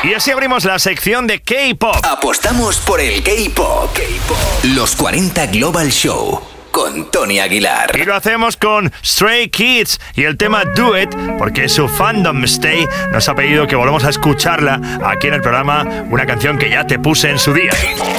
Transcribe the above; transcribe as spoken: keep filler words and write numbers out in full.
Y así abrimos la sección de K-pop. Apostamos por el K-pop. K-pop. Los cuarenta Global Show con Tony Aguilar. Y lo hacemos con Stray Kids y el tema Do It, porque su fandom Stay nos ha pedido que volvamos a escucharla aquí en el programa, una canción que ya te puse en su día.